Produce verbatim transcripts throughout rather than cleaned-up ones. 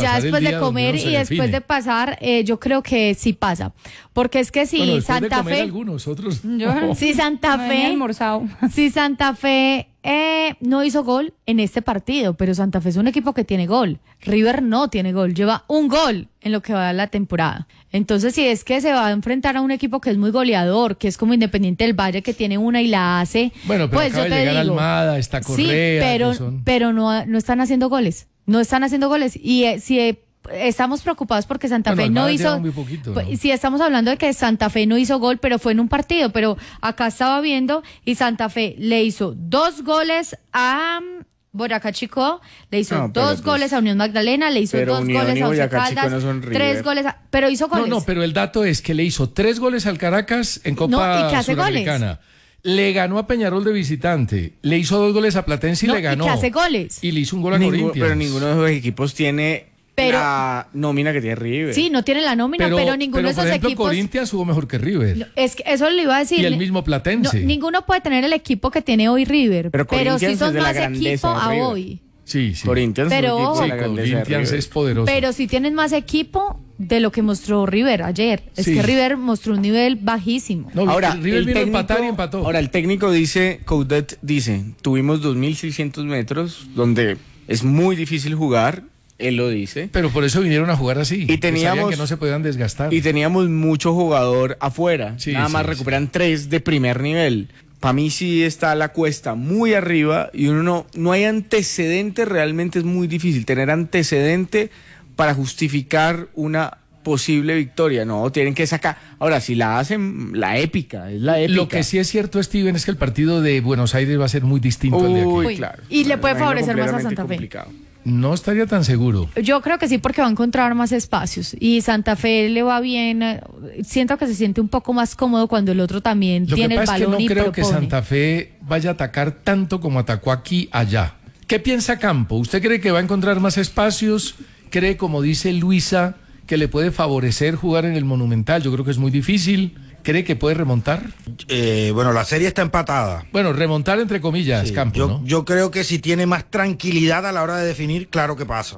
ya después de comer y después define. de pasar, eh, yo creo que sí pasa. Porque es que si bueno, Santa de comer Fe... algunos, otros yo, no. Si Santa no Fe... almorzado. Si Santa Fe eh, no hizo gol en este partido, pero Santa Fe es un equipo que tiene gol. River no tiene gol, lleva un gol en lo que va de la temporada. Entonces, si es que se va a enfrentar a un equipo que es muy goleador, que es como Independiente del Valle, que tiene una y la hace... Bueno, pero pues acaba yo de te llegar digo, Almada, está Correa... Sí, pero, son... pero no, no están haciendo goles. No están haciendo goles. Y eh, si... Eh, estamos preocupados porque Santa bueno, Fe no hizo hizo poquito, ¿no? Sí, estamos hablando de que Santa Fe no hizo gol, pero fue en un partido, pero acá estaba viendo y Santa Fe le hizo dos goles a Boyacá Chico, le hizo no, dos pues, goles a Unión Magdalena, le hizo dos Unión goles a Once Caldas, no tres goles a, pero hizo goles. No, no, pero el dato es que le hizo tres goles al Caracas en Copa no, ¿y qué hace Suramericana. Goles? Le ganó a Peñarol de visitante, le hizo dos goles a Platense y no, le ganó. ¿Y qué hace goles? Y le hizo un gol a Ninguno, Corinthians. pero ninguno de esos equipos tiene pero, la nómina que tiene River. Sí, no tiene la nómina, pero, pero ninguno pero, de esos por ejemplo, equipos... Corinthians jugó mejor que River. Es que eso le iba a decir. Y el mismo Platense. No, ninguno puede tener el equipo que tiene hoy River, pero, pero sí son más equipo a hoy. Sí, sí. Corinthians, pero, es, sí, la Corinthians es poderoso. Pero si tienes más equipo de lo que mostró River ayer. Es sí. que River mostró un nivel bajísimo. No, ahora, River el vino técnico, a empatar y empató. Ahora, el técnico dice, Coudet dice, tuvimos dos mil seiscientos metros, donde es muy difícil jugar, él lo dice. Pero por eso vinieron a jugar así. Y teníamos que no se podían desgastar. Y teníamos mucho jugador afuera. Sí, Nada sí, más sí. recuperan tres de primer nivel. Para mí sí está la cuesta muy arriba y uno no, no hay antecedente, realmente es muy difícil tener antecedente para justificar una posible victoria, no, tienen que sacar, ahora si la hacen, la épica, es la épica. Lo que sí es cierto, Steven, es que el partido de Buenos Aires va a ser muy distinto Uy, al de aquí. Uy, claro. Y le puede favorecer más a Santa Fe. Complicado. No estaría tan seguro. Yo creo que sí, porque va a encontrar más espacios y Santa Fe le va bien. Siento que se siente un poco más cómodo cuando el otro también Lo tiene el balón y Lo que pasa es que no creo propone. que Santa Fe vaya a atacar tanto como atacó aquí allá. ¿Qué piensa Campo? ¿Usted cree que va a encontrar más espacios? ¿Cree, como dice Luisa, que le puede favorecer jugar en el Monumental? Yo creo que es muy difícil. ¿Cree que puede remontar? Eh, bueno, la serie está empatada. Bueno, remontar entre comillas, sí, Campo, yo, ¿no? Yo creo que si tiene más tranquilidad a la hora de definir, claro que pasa.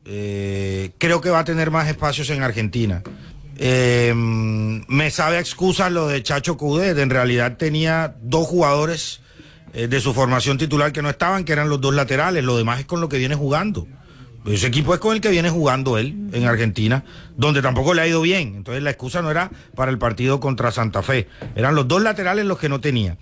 Eh, creo que va a tener más espacios en Argentina. Eh, me sabe a excusas lo de Chacho Coudet. En realidad tenía dos jugadores eh, de su formación titular que no estaban, que eran los dos laterales. Lo demás es con lo que viene jugando. Ese equipo es con el que viene jugando él en Argentina, donde tampoco le ha ido bien. Entonces la excusa no era para el partido contra Santa Fe. Eran los dos laterales los que no tenía.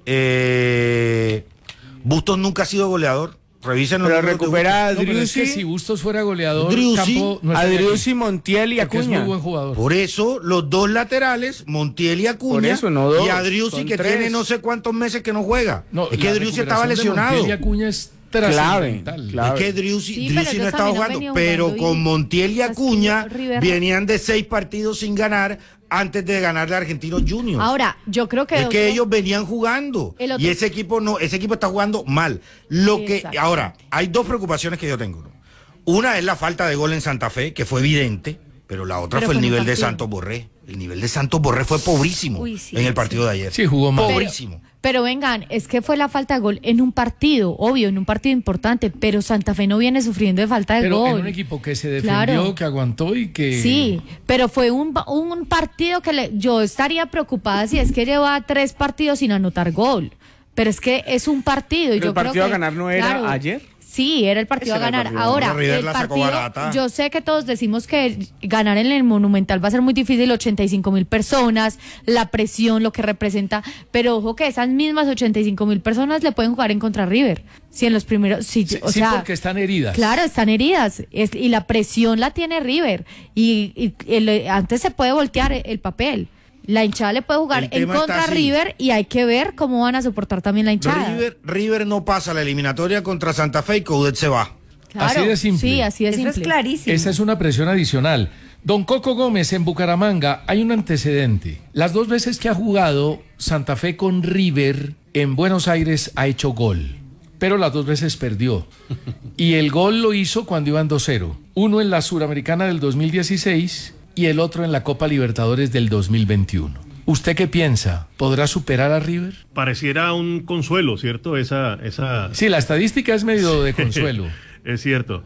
Eh, Bustos nunca ha sido goleador. Revisen los Pero recupera a no, pero es que Driussi. si Bustos fuera goleador, Driussi, Campo no a estaría Driussi, aquí, Montiel y porque Acuña. es muy buen jugador. Por eso, los dos laterales, Montiel y Acuña, Por eso, no dos, y a Driussi, que tres. tiene no sé cuántos meses que no juega. No, es que Driussi estaba lesionado. Montiel y Acuña es Clave, trascendental. clave. Es que Driussi, Sí, Driussi pero no ellos estaba también han jugando, venido pero jugando con y- Montiel y Acuña River- venían de seis partidos sin ganar antes de ganarle a Argentinos Juniors. Ahora, yo creo que... es otro- que ellos venían jugando El otro- y ese equipo no, ese equipo está jugando mal. Lo que Exactamente. ahora hay dos preocupaciones que yo tengo. Una es la falta de gol en Santa Fe, que fue evidente, pero la otra Pero fue el fue en un nivel de partido. Santos Borré. El nivel de Santos Borré fue pobrísimo Uy, sí, en el sí. partido de ayer. Sí, jugó mal. Pobrísimo. Pero vengan, es que fue la falta de gol en un partido, obvio, en un partido importante, pero Santa Fe no viene sufriendo de falta de Pero gol. en un equipo que se defendió, Claro. que aguantó y que... Sí, pero fue un, un partido que le, yo estaría preocupada si es que lleva tres partidos sin anotar gol. Pero es que es un partido. Y Pero yo el partido creo a que, ganar no era claro, ayer. Sí, era el partido Ese a era el ganar. partido a Ahora, ganar. River el la sacó partido, barata. yo sé que todos decimos que ganar en el Monumental va a ser muy difícil, ochenta y cinco mil personas, la presión, lo que representa, pero ojo que esas mismas ochenta y cinco mil personas le pueden jugar en contra River. Si en los primeros, si, Sí, o sí, sea, porque están heridas. claro, están heridas es, y la presión la tiene River y, y el- antes se puede voltear el papel. La hinchada le puede jugar El en tema está contra así. River y hay que ver cómo van a soportar también la hinchada. River, River no pasa la eliminatoria contra Santa Fe y Coudet se va. Claro, Así de simple. Sí, así de Eso simple. es clarísimo. Esa es una presión adicional. Don Coco Gómez en Bucaramanga, hay un antecedente. Las dos veces que ha jugado Santa Fe con River en Buenos Aires ha hecho gol, pero las dos veces perdió. Y el gol lo hizo cuando iban dos cero. Uno en la Suramericana del dos mil dieciséis y el otro en la Copa Libertadores del dos mil veintiuno. ¿Usted qué piensa? ¿Podrá superar a River? Pareciera un consuelo, ¿cierto? Esa, esa... Sí, la estadística es medio de consuelo. Es cierto.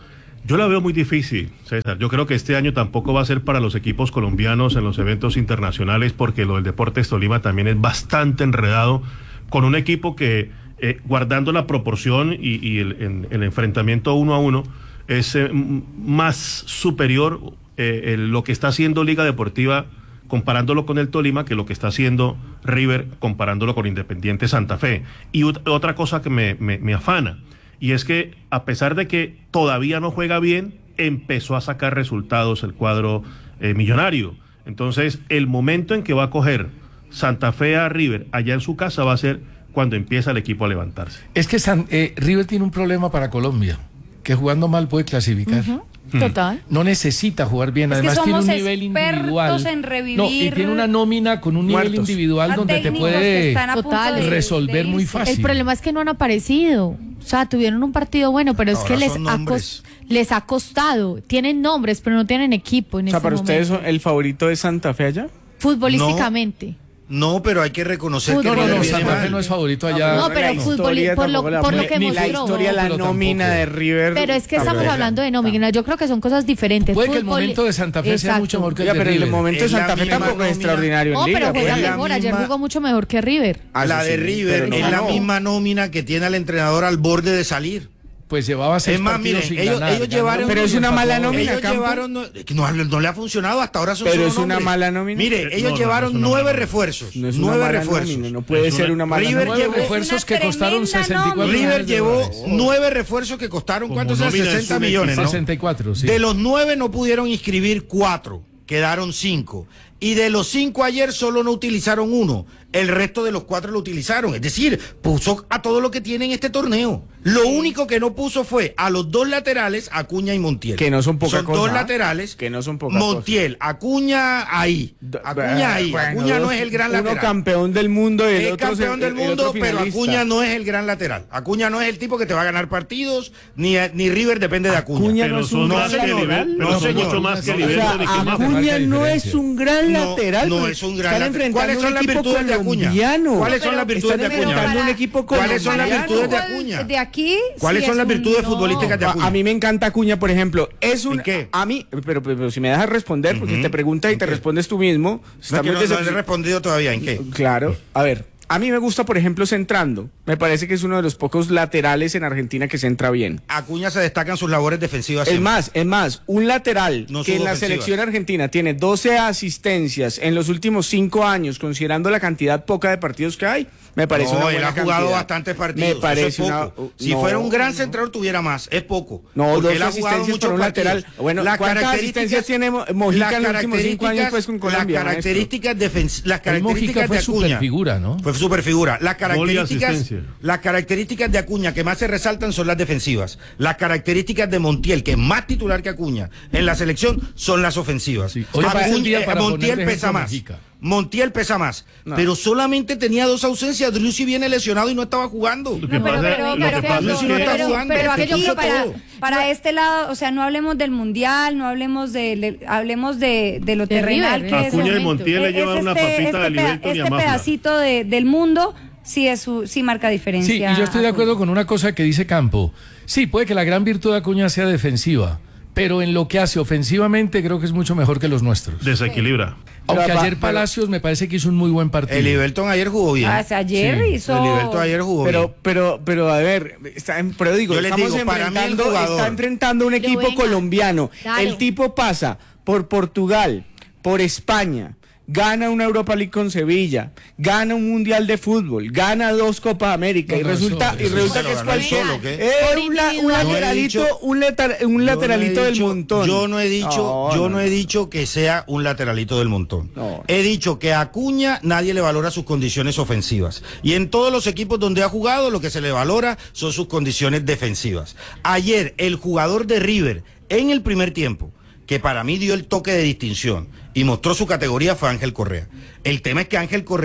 Yo la veo muy difícil, César. Yo creo que este año tampoco va a ser para los equipos colombianos en los eventos internacionales, porque lo del Deportes Tolima también es bastante enredado, con un equipo que, eh, guardando la proporción y, y el, en, el enfrentamiento uno a uno, es eh, más superior eh, el, lo que está haciendo Liga Deportiva comparándolo con el Tolima que lo que está haciendo River comparándolo con Independiente Santa Fe. Y ut- otra cosa que me, me, me afana, y es que a pesar de que todavía no juega bien, empezó a sacar resultados el cuadro eh, millonario. Entonces, el momento en que va a coger Santa Fe a River allá en su casa va a ser cuando empieza el equipo a levantarse. Es que San, eh, River tiene un problema para Colombia, que jugando mal puede clasificar. Uh-huh. Total. No necesita jugar bien, es además que tiene un somos nivel individual. En revivir no, y tiene una nómina con un nivel muertos. individual donde te puede Total, de, resolver de muy irse. fácil. El problema es que no han aparecido. O sea, tuvieron un partido bueno, pero es Ahora que les son ha, nombres. cos- les ha costado. Tienen nombres, pero no tienen equipo en O sea, este para momento. ustedes el favorito de Santa Fe allá. Futbolísticamente. No, pero hay que reconocer Fútbol. que No, no, River no, viene Santa Fe mal. no es favorito allá. No, pero la fútbol, historia por lo, tampoco la por lo pone- que ni la mostró. historia, la pero nómina tampoco. de River. Pero es que estamos tampoco. hablando de nómina. Yo creo que son cosas diferentes. Puede que el Fútbol- momento de Santa Fe sea Exacto. mucho mejor que el Ya, de pero el River. momento de Es la Santa Fe misma tampoco es nómina. extraordinario en No, Liga. pero juega es la mejor. Ayer misma- jugó mucho mejor que River. Ah, La sí, de sí, River pero no es la ganó. misma nómina que tiene al entrenador al borde de salir. Pues llevaba seis Es más, partidos miren, sin ellos- ganar, ellos ganó llevaron- uno Pero es y una empató mala a uno. nómina. Ellos Campo. llevaron, no, que no, no le ha funcionado hasta ahora. Son Pero solo es una nombres. mala nómina. Mire, Eh, ellos no, no, llevaron no es una nueve mala refuerzos. No es una nueve mala refuerzos. nómina, no puede Es ser una- una mala River nómina. llevó- refuerzos Es que una costaron tremenda sesenta y cuatro nómina. River millones de llevó dólares. nueve refuerzos que costaron, Como ¿cuántos eran? nómina es sesenta un millones, ¿no? sesenta y cuatro, sí. De los nueve no pudieron inscribir cuatro, quedaron cinco. Y de los cinco ayer solo no utilizaron uno. El resto de los cuatro lo utilizaron. Es decir, puso a todo lo que tiene en este torneo. Lo único que no puso fue a los dos laterales, Acuña y Montiel. Que no son poca Son cosa, dos ¿ah? laterales. Que no son poca Montiel, Acuña ahí. Acuña ahí. Bueno, Acuña no es el gran uno lateral. campeón del mundo y el Es otro campeón se- del el- el mundo, otro pero finalista. Acuña no es el gran lateral. Acuña no es el tipo que te va a ganar partidos, ni, ni River depende de Acuña. Acuña Pero no es son un más gran que lateral. nivel, pero No, son señor. mucho más que O O nivel. sea, de que más- marca Acuña no diferencia. es un gran No, lateral. no porque es un gran están lateral. enfrentando ¿Cuáles son un las equipo virtudes de Acuña? colombiano. ¿Cuáles son las virtudes de Están Acuña? enfrentando un equipo ¿Cuáles son las colombiano. virtudes de Acuña? De aquí. ¿Cuáles sí son es las un virtudes no. futbolísticas de Acuña? A, a mí me encanta Acuña, por ejemplo. Es un. ¿En qué? A mí, pero, pero, pero si me dejas responder, porque te pregunta y te qué? respondes tú mismo. No, es estamos que no, no le he decep- respondido todavía. ¿En qué? Claro. A ver, a mí me gusta, por ejemplo, centrando. Me parece que es uno de los pocos laterales en Argentina que centra bien. Acuña se destaca en sus labores defensivas. Es siempre. más, es más, un lateral No que sus en la ofensivas. selección argentina tiene doce asistencias en los últimos cinco años, considerando la cantidad poca de partidos que hay, me parece no, una él buena ha jugado cantidad. bastantes partidos. Me eso parece es poco. una- Si no, fuera un gran centrador tuviera más, es poco. No, porque dos él ha jugado asistencias muchos por un lateral. partidos. Bueno, Las ¿cuántas características- asistencias tiene Mo- Mojica las en los últimos cinco años, pues, con Colombia, Las características, defen- las El Mojica características fue de Acuña. superfigura, ¿no? Fue superfigura. Las características, asistencia. las características de Acuña que más se resaltan son las defensivas. Las características de Montiel, que es más titular que Acuña en la selección, son las ofensivas. Sí. Hoy es el día eh, para Montiel poner de pesa ejemplo a más. Mojica. Montiel pesa más, No. pero solamente tenía dos ausencias. Driussi viene lesionado y no estaba jugando. Lo que No, pero, pasa- pero, lo pero, que pasa pero, es si no que- está pero- jugando, pero se aquello puso para, todo. para este lado, o sea, no hablemos del mundial, no hablemos de, le- hablemos de, de lo De terrenal River, que en es. Acuña y momento. Montiel le Es llevan una este- papita este de peda- Liverton y a Este Mafla. pedacito de, del mundo sí es su, sí marca Sí, diferencia. y yo estoy de acuerdo Acuña. con una cosa que dice Campo. Sí, puede que la gran virtud de Acuña sea defensiva, pero en lo que hace ofensivamente creo que es mucho mejor que los nuestros. Desequilibra. Aunque Pero, ayer pero- Palacios me parece que hizo un muy buen partido. El Liberton ayer jugó bien. Ah, o sea, ayer Sí, hizo. El Liberton ayer jugó bien. Pero, pero, pero, a ver, está en, pero digo, Yo les estamos digo, para mí el enfrentando, jugador- está enfrentando un equipo venga, colombiano. claro. El tipo pasa por Portugal, por España, gana una Europa League con Sevilla, gana un Mundial de Fútbol, gana dos Copas América No, y no, resulta, eso- y eso resulta se lo que es ganó él cualquier solo, ¿qué? eh, Por un, la- un individual. lateralito, No he dicho- un, latar- un Yo no he lateralito del dicho- montón. Yo no he dicho, No, yo no, no he dicho que sea un lateralito del montón. No. He dicho que a Acuña nadie le valora sus condiciones ofensivas. Y en todos los equipos donde ha jugado, lo que se le valora son sus condiciones defensivas. Ayer, el jugador de River, en el primer tiempo, que para mí dio el toque de distinción y mostró su categoría, fue Ángel Correa. El tema es que Ángel Correa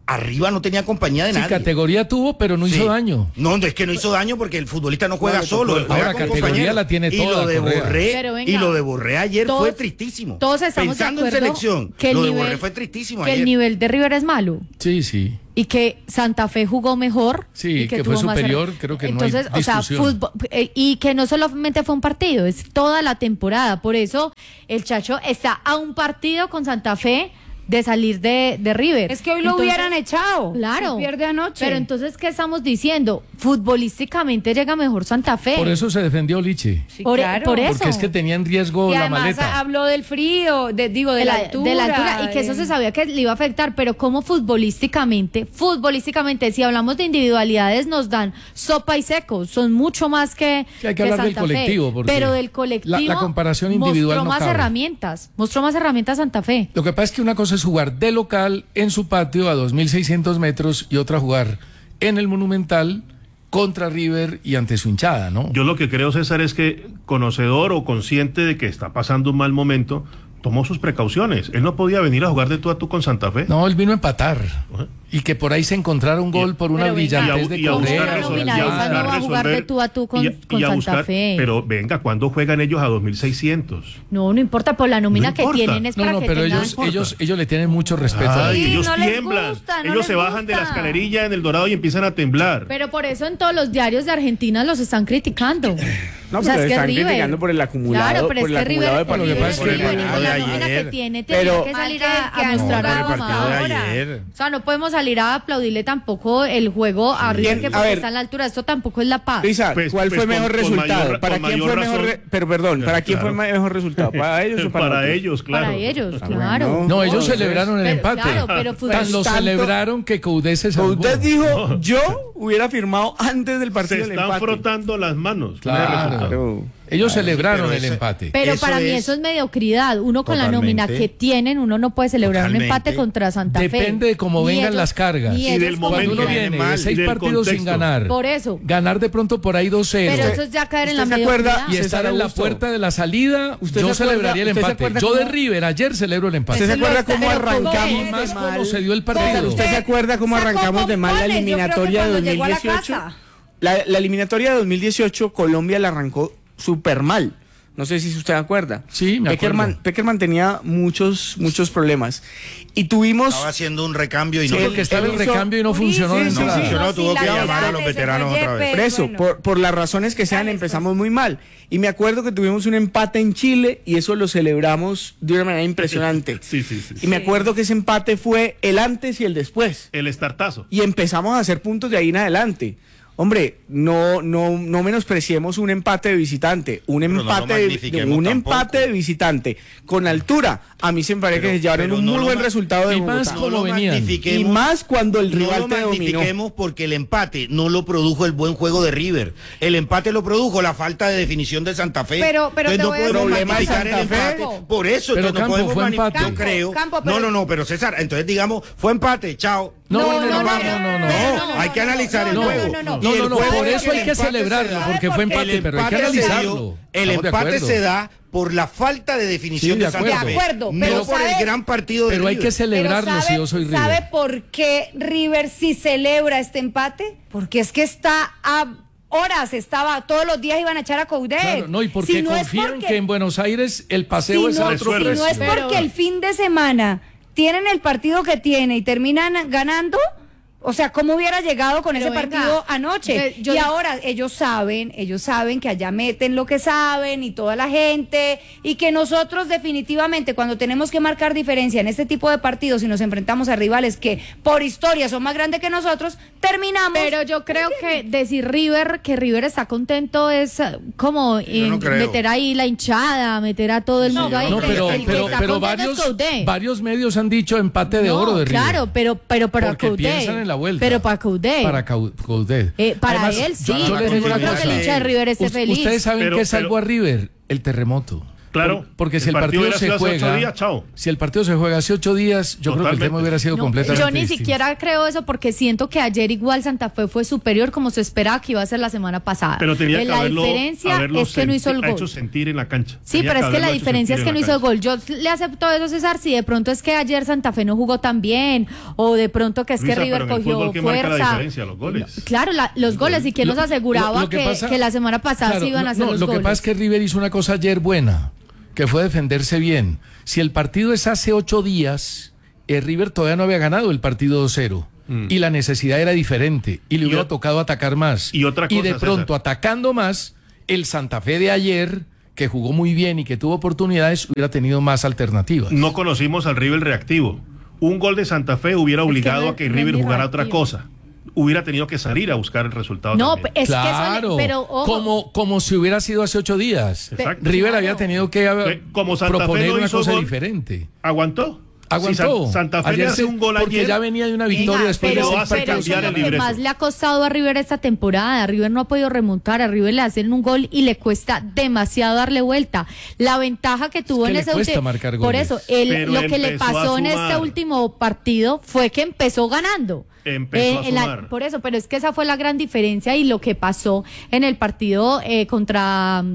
arriba no tenía compañía de Sí, nadie. categoría tuvo, pero no hizo Sí. daño. No, no, es que no hizo daño porque el futbolista no juega No, solo. él juega ahora con categoría compañeros. la tiene y toda, lo de Correa. Borré, Pero venga, y lo de Borré ayer todos- fue tristísimo. todos estamos de Pensando en acuerdo selección, que el lo de nivel- Borré fue tristísimo que ayer. el nivel de River es malo Sí, sí. y que Santa Fe jugó mejor. Sí, y que tuvo fue más superior, er- creo que no hay Entonces, o sea, discusión. fútbol, eh, y que no solamente fue un partido, es toda la temporada. Por eso el Chacho está a un partido con Santa Fe de salir de, de River. Es que hoy lo Entonces, hubieran echado. Claro. Si pierde anoche. Pero entonces, ¿qué estamos diciendo? Futbolísticamente llega mejor Santa Fe. Por eso se defendió Liche. Sí, por, claro. por eso. Porque es que tenía en riesgo Y la además maleta. habló del frío, de, digo, de, de la, la, altura. de la altura y que eso de- se sabía que le iba a afectar, pero como futbolísticamente, futbolísticamente, si hablamos de individualidades nos dan sopa y seco, son mucho más que, Sí, hay que hablar del Santa Fe. colectivo, porque pero del colectivo la- la comparación individual mostró no más cabe. herramientas, mostró más herramientas Santa Fe. Lo que pasa es que una cosa es jugar de local en su patio a dos mil seiscientos metros y otra jugar en el Monumental contra River y ante su hinchada, ¿no? Yo lo que creo, César, es que conocedor o consciente de que está pasando un mal momento, tomó sus precauciones. Él no podía venir a jugar de tú a tú con Santa Fe. No, él vino a empatar. Y que por ahí se encontrara un gol por una Pero venga, brillantez y a- de y a ¿cómo buscar una Correa. resolver- nómina y a esa no buscar va a jugar de resolver- tú a tú con, y a- con y a Santa buscar- Fe? Pero venga, ¿cuándo juegan ellos a dos mil seiscientos? No, no importa, por la nómina No que importa. tienen es No, para no, que pero tengan... ellos, ellos, ellos le tienen mucho respeto. a Ay, Sí, ellos no les tiemblan. gusta, no ellos les se bajan de la gusta. escalerilla en el Dorado y empiezan a temblar. Pero por eso en todos los diarios de Argentina los están criticando. No, O sea, pero es que están River- criticando por el acumulado, Claro, pero por es el que River, acumulado de Lo que River, pasa es que River, el con partido la de nómina ayer- que tiene, pero- tenía que salir a, a No, mostrar pero el algo partido más. de ahora. ayer. O sea, no podemos salir a aplaudirle tampoco el juego a River, Bien, que a porque ver. está en la altura. Esto tampoco es la paz. Risa, Pues- ¿cuál pues fue con- mejor con resultado? mayor- ¿Para con quién mayor fue mejor? razón. re- Pero perdón, ¿para quién Claro. fue mejor resultado? ¿Para ellos o para, Para nosotros? ellos, claro. Para ellos, Ah, claro. bueno. No, ellos No, celebraron el pero- empate. claro, pero fútbol- Tan lo Tanto- celebraron que Coudet se salvó. Usted dijo, yo hubiera firmado antes del Se partido del están empate. frotando las manos. con Claro. ese resultado. Claro. Ellos celebraron pero el ese- empate. Pero Eso para mí es- eso es mediocridad. Uno con la Totalmente. nómina que tienen, uno no puede celebrar un Totalmente. empate contra Santa Fe. Depende de cómo Ni vengan ellos- las cargas. ni Y ellos del como Cuando momento uno vienen. viene mal. de Y seis del partidos sin contexto. ganar, Por eso. ganar de pronto por ahí dos cero Pero eso es ya caer en la ¿Usted se acuerda? mediocridad. y estar César en la Augusto. puerta de la salida, ¿Usted yo se acuerda- celebraría el usted se empate. acuerda Yo de cómo- River ayer celebro el empate. ¿Usted se Pero acuerda está- cómo pero ¿cómo arrancamos es? más de cómo mal? se dio el Pero partido. ¿Usted se acuerda cómo Sacó arrancamos de mal la bombones, yo creo que eliminatoria de cuando llegó a la dos mil dieciocho? casa. La, la eliminatoria de dos mil dieciocho, Colombia la arrancó súper mal. No sé si usted se acuerda. Sí, me Peckerman, acuerdo. Peckerman tenía muchos, muchos problemas. Y tuvimos... Estaba haciendo un recambio y Sí, no. porque estaba él el hizo- recambio y no funcionó. sí, de sí, entrada. sí. No, tuvo la que llamar a Vidal, los se fue veteranos otra Yepes, vez. Por eso, bueno. por, por las razones que sean, Dale, empezamos muy mal. Y me acuerdo que tuvimos un empate en Chile y eso lo celebramos de una manera impresionante. Sí, sí, sí. Y me acuerdo que ese empate fue el antes y el después. El estartazo. Y empezamos a hacer puntos de ahí en adelante. Hombre, no, no, no menospreciemos un empate de visitante. Un Pero no lo empate, de, de- magnifiquemos un tampoco. empate de visitante con altura. A mí se me parece Pero- que se llevaron pero un no muy lo buen ma- resultado de y más Bogotá. como lo venían. magnifiquemos. Y más cuando el No rival lo te dominó. magnifiquemos porque el empate no lo produjo el buen juego de River. El empate lo produjo la falta de definición de Santa Fe. Pero- pero Entonces te no voy a podemos decir una magnificar cosa, el Santa Fe. empate. Por eso, Pero, entonces no Campo, podemos fue magnificar. empate. Yo creo. Campo, No, pero- no, no, pero César, entonces digamos, fue empate, chao. No, No, no, no, no, no, no, no, no. No, hay que analizar el no, juego. no, no, Y No, el no, no, juego por es eso hay el que empate celebrarlo, se da porque fue empate, el pero hay que empate se dio- analizarlo. El Estamos de empate acuerdo. se da por la falta de definición Sí, de de Santa acuerdo. Fe. De acuerdo, no pero por el ¿sabe? gran partido de Pero hay River. que celebrarlo Pero si yo soy River. ¿Sabe por qué River sí celebra este empate? Porque es que está a horas, estaba todos los días iban a echar a Coudet. Claro, no, y porque Si no es confían porque- que en Buenos Aires el paseo si es no, a otro si precio. no es precio. porque el fin de semana tienen el partido que tiene y terminan ganando, o sea, ¿cómo hubiera llegado con Pero ese venga, partido anoche? yo- yo- y ahora ellos saben, ellos saben que allá meten lo que saben y toda la gente, y que nosotros definitivamente cuando tenemos que marcar diferencia en este tipo de partidos y nos enfrentamos a rivales que por historia son más grandes que nosotros, terminamos. Pero yo creo que decir River, que River está contento es eh, como Yo no eh, creo. meter ahí la hinchada, meter a todo el mundo ahí. No, El- pero, el que pero, está pero contento es varios, Coudet. varios medios han dicho empate de No, oro de River. claro, pero, pero para Porque Coudet. piensan en la vuelta. Pero para Coudet. Para Cau- Coudet. Eh, para Además, él sí. yo- yo les digo Yo una creo cosa. que el hincha de River esté Us- feliz. Ustedes saben Pero- qué salvó pero- a River, el terremoto. Claro, Por, porque si el partido, partido, partido se juega, ocho días, chao. si el partido se juega hace ocho días, yo Totalmente. creo que el tema hubiera sido No, completamente yo ni distinto. siquiera creo eso porque siento que ayer igual Santa Fe fue superior como se esperaba que iba a ser la semana pasada. Pero tenía que la haberlo, diferencia haberlo es que no hizo el senti- gol. hecho sentir en la cancha. Sí, Tenía pero es que la haberlo hecho diferencia es sentir que no en hizo la el gol. Yo le acepto eso, César, si de pronto es que ayer Santa Fe no jugó tan bien o de pronto que es Luisa, que River pero en el cogió fútbol, ¿qué marca fuerza. la diferencia? Los goles. Claro, la- los goles. ¿Y quién Lo- nos aseguraba lo- lo que, que pasa- que la semana pasada Claro, se iban a no, hacer no, los lo goles? que pasa es que River hizo una cosa ayer buena, que fue defenderse bien. Si el partido es hace ocho días, el River todavía no había ganado el partido dos cero. Mm. Y la necesidad era diferente. Y le Y hubiera o- tocado atacar más. y otra cosa, de pronto, César. atacando más, el Santa Fe de ayer, que jugó muy bien y que tuvo oportunidades, hubiera tenido más alternativas. No conocimos al River reactivo. Un gol de Santa Fe hubiera obligado no- a que no es River ni jugara otra reactivo. cosa. Hubiera tenido que salir a buscar el resultado. No, también. es Claro, que eso, le- pero ojo, como, como si hubiera sido hace ocho días. Exacto. River Claro. había tenido que Eh, como Santa Fe proponer no una hizo cosa gol, diferente. Aguantó. Aguantó. Si San- Santa Fe Ayer le hace se- un gol porque ayer. ya venía de una victoria Venga, después pero, lo de hace pero eso cambiar es el lo que libreto. más le ha costado a River esta temporada. River no ha podido remontar, a River le hacen un gol y le cuesta demasiado darle vuelta. La ventaja que tuvo que en le ese cuesta ulti- marcar por goles. eso, el- Pero lo que le empezó a pasó en sumar. este último partido fue que empezó ganando. Empezó a en la- sumar. por eso, pero es que esa fue la gran diferencia y lo que pasó en el partido eh, contra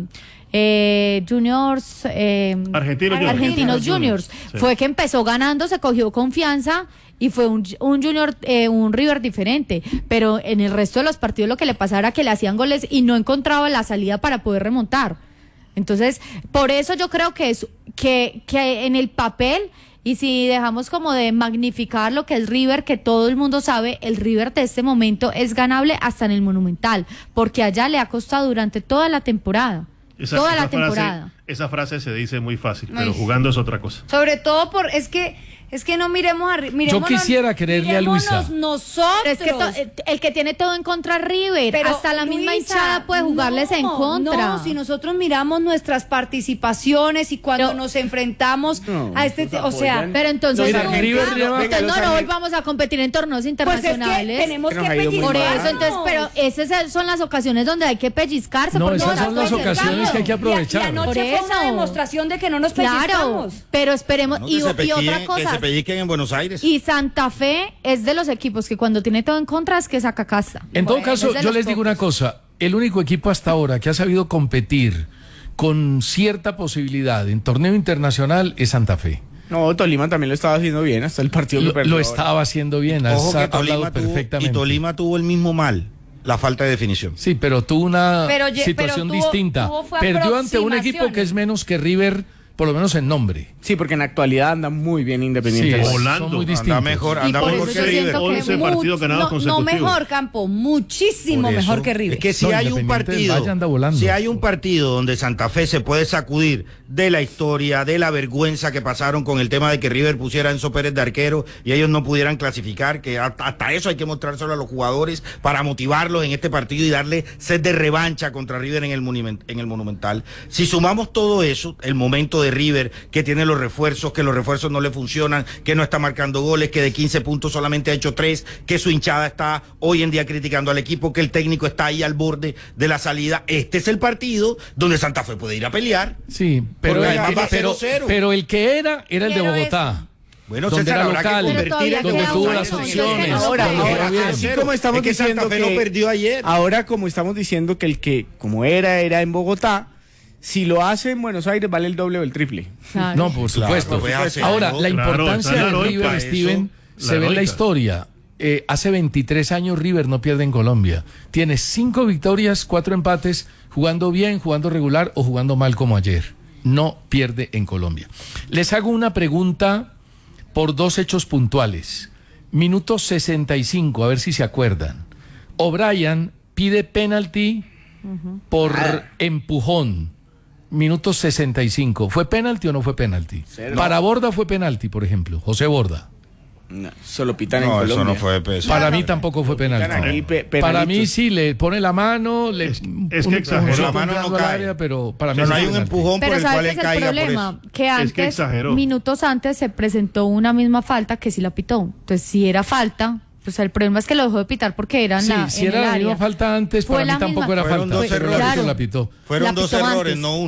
eh, Juniors, eh, Argentinos Juniors. Argentinos Juniors, Sí. fue que empezó ganando, se cogió confianza y fue un, un Junior, eh, un River diferente, pero en el resto de los partidos lo que le pasaba era que le hacían goles y no encontraba la salida para poder remontar. Entonces, por eso yo creo que es que, que en el papel, y si dejamos como de magnificar lo que es River, que todo el mundo sabe, el River de este momento es ganable hasta en el Monumental, porque allá le ha costado durante toda la temporada. Esa- toda esa la frase- temporada. esa frase se dice muy fácil, pero Ay. jugando es otra cosa. Sobre todo por, es que, es que no miremos a Ri- mirémonos- quisiera creerle a Luisa. mirémonos nosotros. Pero es que to- el que tiene todo en contra es River, Pero, hasta la misma Luisa, hinchada puede jugarles no, en contra. No, si nosotros miramos nuestras participaciones y cuando Pero- nos enfrentamos No, a este, nos te- o sea, apoyan. Pero entonces, Mire, no, River no, lleva- entonces Venga, no, los no argen- volvamos a competir en torneos pues es que internacionales. tenemos Que que nos ha ido muy Por mal. eso, entonces, pero esas son las ocasiones donde hay que pellizcarse. No, porque esas no son las las cosas, ocasiones que hay que claro. aprovechar. Y, y anoche Por fue una eso. demostración de que no nos Claro, pellizcamos. pero esperemos. Bueno, y, que, se y pellizquen, otra que cosa. se pellizquen en Buenos Aires. Y Santa Fe es de los equipos que cuando tiene todo en contra es que saca casta. En todo Bueno, caso, es de yo los les digo una pocos. cosa, el único equipo hasta ahora que ha sabido competir con cierta posibilidad en torneo internacional es Santa Fe. No, Tolima también lo estaba haciendo bien hasta el partido Lo, que perdió lo ahora. estaba haciendo bien, has Ojo que hablado Tolima tuvo, y perfectamente. Tolima tuvo el mismo mal, la falta de definición. Sí, pero tuvo una Pero ye- situación pero tuvo- distinta. tuvo fue Perdió ante un equipo aproximaciones. que es menos que River, por lo menos en nombre. Sí, porque en la actualidad anda muy bien Independiente. Sí, del Valle. volando. son muy Anda distintos. mejor, Y anda por mejor eso que yo River. siento que once much- partidos ganados no, no consecutivos. mejor, Campo, muchísimo Por mejor eso, que River. Es que si No, hay un Independiente del partido, Valle anda volando. si hay un partido donde Santa Fe se puede sacudir de la historia, de la vergüenza que pasaron con el tema de que River pusiera a Enzo Pérez de arquero y ellos no pudieran clasificar, que hasta, hasta eso hay que mostrárselo a los jugadores para motivarlos en este partido y darle sed de revancha contra River en el, monument- en el Monumental. Si sumamos todo eso, el momento de River, que tiene los refuerzos, que los refuerzos no le funcionan, que no está marcando goles, que de quince puntos solamente ha hecho tres, que su hinchada está hoy en día criticando al equipo, que el técnico está ahí al borde de la salida, este es el partido donde Santa Fe puede ir a pelear. Sí, pero, Porque el, además va pero, cero cero. pero el que era, era el de Quiero Bogotá. Bueno, Donde César, era habrá local, que Pero convertir todavía en donde queda tuvo uno, las entonces, opciones. que no Ahora, juegue. ahora, bien. así como estamos Es que diciendo Santa Fe que no perdió ayer. ahora como estamos diciendo que el que como era era en Bogotá, si lo hace en Buenos Aires vale el doble o el triple. Claro. No, por supuesto. pues, hace Ahora, algo. la Claro, importancia está la de heroica, River, eso, Steven, la se ve en la heroica. historia. Eh, hace veintitrés años River no pierde en Colombia. Tiene cinco victorias, cuatro empates, jugando bien, jugando regular o jugando mal como ayer. No pierde en Colombia. Les hago una pregunta por dos hechos puntuales. Minuto sesenta y cinco, a ver si se acuerdan. O'Brien pide penalti por empujón. Minuto sesenta y cinco. ¿Fue penalti o no fue penalti? Cero. Para Borda fue penalti, por ejemplo. José Borda. No, solo pitan en No, Colombia. eso no fue peso. Para mí tampoco fue Pitan penalti. aquí pe- Para mí penalitos. sí, le pone la mano, le Es- un- es que un- exageró. un La mano entrando no al cae. área, pero para mí Pero sí no hay fue un penalti. empujón por Pero el cual ¿sabes qué él es el caiga por problema? eso. Que Es antes, que exageró. minutos antes, se presentó una misma falta que sí la pitó. Entonces, si era falta, pues el problema es que lo dejó de pitar porque era en Sí, la, si en era el la área. misma falta antes, Fue para mí la tampoco misma. era Fueron falta. dos pero errores. el árbitro Claro. la pitó. Fueron La dos pitó errores, antes. no uno.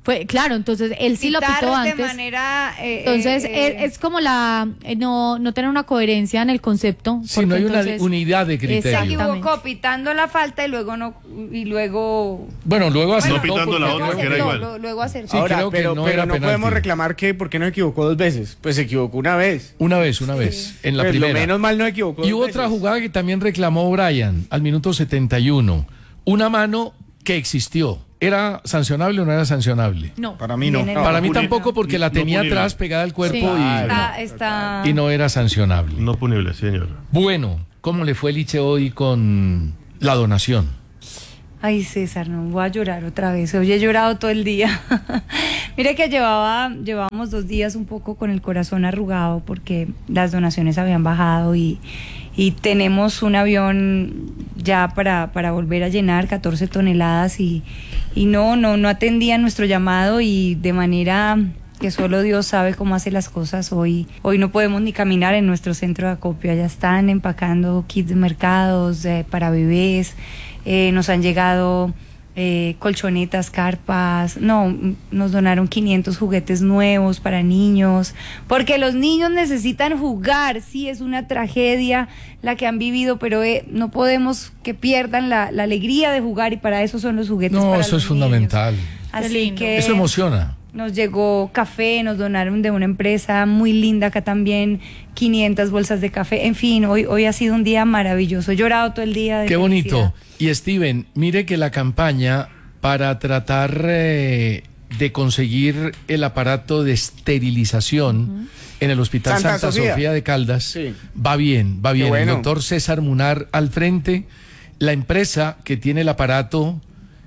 Fue, claro, entonces él sí lo pitó antes. De manera, eh, entonces eh, es, es como la eh, no no tener una coherencia en el concepto. Sí, no hay entonces, una unidad de criterio. Se equivocó pitando la falta y luego no y luego. Bueno, luego aceptó. No pitando la otra que era igual. Luego, luego acertó. Sí, Ahora, creo pero, que no pero era no penalti. podemos reclamar que por qué no equivocó dos veces. Pues se equivocó una vez. Una vez, una vez, en la Pues primera. Lo menos mal no equivocó. Y dos hubo veces. otra jugada que también reclamó Brian al minuto setenta y uno. Una mano que existió. ¿Era sancionable o no era sancionable? No. Para mí no. Viene Para el- mí puni- tampoco, porque la no tenía punible. atrás pegada al cuerpo Sí. y, Está, está... y no era sancionable. No punible, señor. Bueno, ¿cómo le fue Liche hoy con la donación? Ay, César, no voy a llorar otra vez. Hoy he llorado todo el día. Mire que llevaba, llevábamos dos días un poco con el corazón arrugado porque las donaciones habían bajado y, y tenemos un avión ya para, para volver a llenar catorce toneladas y, y no, no, no atendían nuestro llamado y de manera que solo Dios sabe cómo hace las cosas. Hoy, hoy no podemos ni caminar en nuestro centro de acopio. Allá están empacando kits de mercados eh, para bebés. Eh, nos han llegado eh, colchonetas, carpas. No, nos donaron quinientos juguetes nuevos para niños. Porque los niños necesitan jugar. Sí, es una tragedia la que han vivido, pero eh, no podemos que pierdan la, la alegría de jugar y para eso son los juguetes. No, para eso los es fundamental. niños. Así lindo. que Eso emociona. nos llegó café, nos donaron de una empresa muy linda acá también, quinientas bolsas de café. En fin, hoy, hoy ha sido un día maravilloso. He llorado todo el día. De Qué bonito. felicidad. Y Steven, mire que la campaña para tratar eh, de conseguir el aparato de esterilización uh-huh. en el Hospital Santa, Santa Sofía. Sofía de Caldas Sí. va bien, va bien. Qué bueno. El doctor César Munar al frente, la empresa que tiene el aparato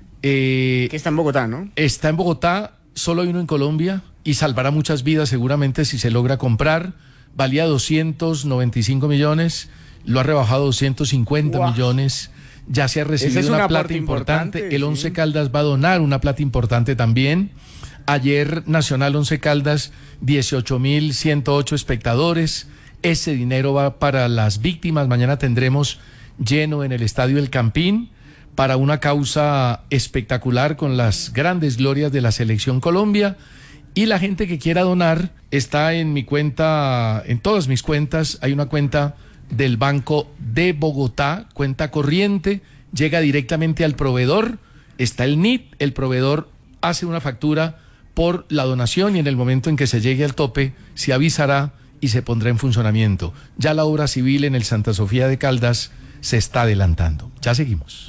eh, Que está en Bogotá, ¿no? está en Bogotá, solo hay uno en Colombia y salvará muchas vidas seguramente si se logra comprar. Valía doscientos noventa y cinco millones, lo ha rebajado a doscientos cincuenta Wow. millones. Ya se ha recibido Ese es una un plata aporte importante. importante, El sí. Once Caldas va a donar una plata importante también. Ayer Nacional Once Caldas, dieciocho mil ciento ocho espectadores. Ese dinero va para las víctimas. Mañana tendremos lleno en el Estadio El Campín para una causa espectacular con las grandes glorias de la Selección Colombia. Y la gente que quiera donar está en mi cuenta, en todas mis cuentas. Hay una cuenta del Banco de Bogotá, cuenta corriente, llega directamente al proveedor, está el N I T, el proveedor hace una factura por la donación y en el momento en que se llegue al tope se avisará y se pondrá en funcionamiento. Ya la obra civil en el Santa Sofía de Caldas se está adelantando. Ya seguimos.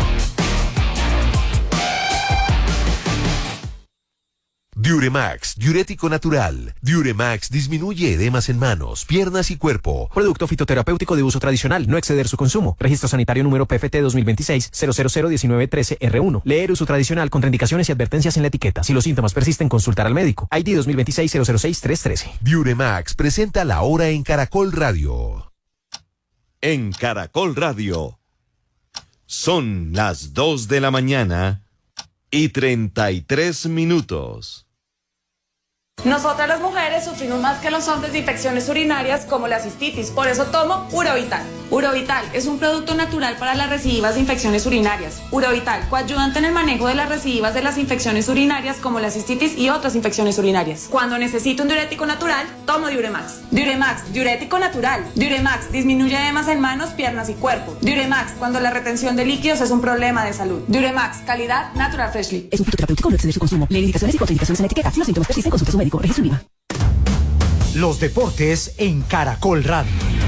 Diuremax, diurético natural. Diuremax disminuye edemas en manos, piernas y cuerpo. Producto fitoterapéutico de uso tradicional, no exceder su consumo. Registro sanitario número P F T dos mil veintiséis cero cero cero diecinueve trece R uno. Leer uso tradicional, contraindicaciones y advertencias en la etiqueta. Si los síntomas persisten, consultar al médico. I D dos mil veintiséis cero cero seis tres trece. Diuremax presenta la hora en Caracol Radio. En Caracol Radio. Son las dos de la mañana y treinta y tres minutos. Nosotras las mujeres sufrimos más que los hombres de infecciones urinarias como la cistitis, por eso tomo Urovital. Urovital es un producto natural para las recidivas de infecciones urinarias. Urovital, coayudante en el manejo de las recidivas de las infecciones urinarias como la cistitis y otras infecciones urinarias. Cuando necesito un diurético natural, tomo Diuremax. Diuremax, diurético natural. Diuremax disminuye edemas en manos, piernas y cuerpo. Diuremax, cuando la retención de líquidos es un problema de salud. Diuremax, calidad Natural Freshly. Es un fitoterapéutico, no exceder su consumo. Leer indicaciones y contraindicaciones en la etiqueta. Si los síntomas persisten, consulte a su médico. Registro IVA. Los deportes en Caracol Radio.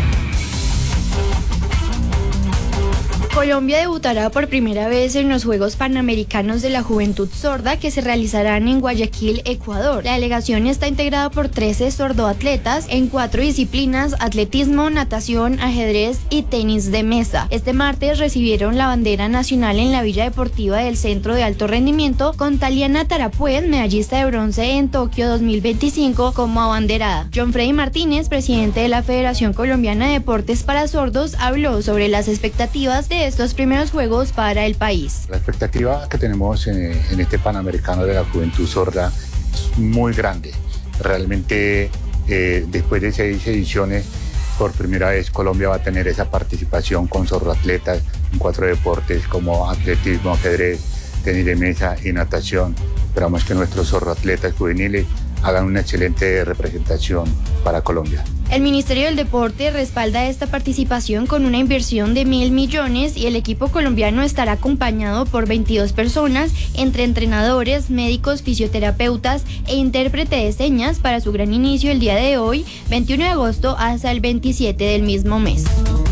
Colombia debutará por primera vez en los Juegos Panamericanos de la Juventud Sorda que se realizarán en Guayaquil, Ecuador. La delegación está integrada por trece sordoatletas en cuatro disciplinas: atletismo, natación, ajedrez y tenis de mesa. Este martes recibieron la bandera nacional en la Villa Deportiva del Centro de Alto Rendimiento con Taliana Tarapuez, medallista de bronce en Tokio dos mil veinticinco, como abanderada. John Freddy Martínez, presidente de la Federación Colombiana de Deportes para Sordos, habló sobre las expectativas de estos primeros Juegos para el país. La expectativa que tenemos en, en este Panamericano de la Juventud Sorda es muy grande. Realmente, eh, después de seis ediciones, por primera vez Colombia va a tener esa participación con sordoatletas en cuatro deportes como atletismo, ajedrez, tenis de mesa y natación. Esperamos que nuestros zorroatletas juveniles hagan una excelente representación para Colombia. El Ministerio del Deporte respalda esta participación con una inversión de mil millones y el equipo colombiano estará acompañado por veintidós personas, entre entrenadores, médicos, fisioterapeutas e intérprete de señas para su gran inicio el día de hoy, veintiuno de agosto, hasta el veintisiete del mismo mes.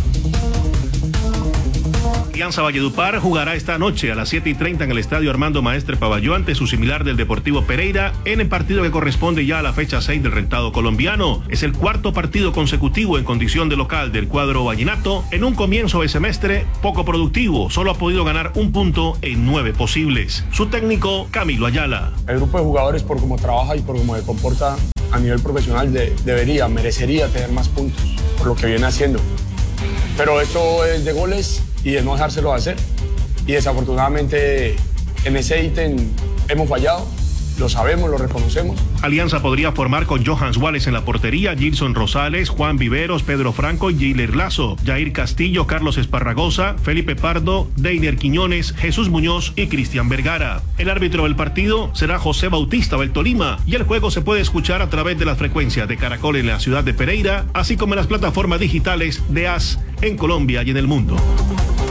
Alianza Valledupar jugará esta noche a las siete y treinta en el estadio Armando Maestre Pavalló ante su similar del Deportivo Pereira en el partido que corresponde ya a la fecha seis del rentado colombiano. Es el cuarto partido consecutivo en condición de local del cuadro vallenato en un comienzo de semestre poco productivo. Solo ha podido ganar un punto en nueve posibles. Su técnico, Camilo Ayala. El grupo de jugadores, por cómo trabaja y por cómo se comporta a nivel profesional, de, debería, merecería tener más puntos por lo que viene haciendo. Pero esto es de goles y de no dejárselo hacer. Y desafortunadamente en ese ítem hemos fallado, lo sabemos, lo reconocemos. Alianza podría formar con Johans Wallace en la portería, Gilson Rosales, Juan Viveros, Pedro Franco y Giler Lazo, Jair Castillo, Carlos Esparragosa, Felipe Pardo, Deiner Quiñones, Jesús Muñoz y Cristian Vergara. El árbitro del partido será José Bautista del Tolima y el juego se puede escuchar a través de las frecuencias de Caracol en la ciudad de Pereira, así como en las plataformas digitales de A S en Colombia y en el mundo.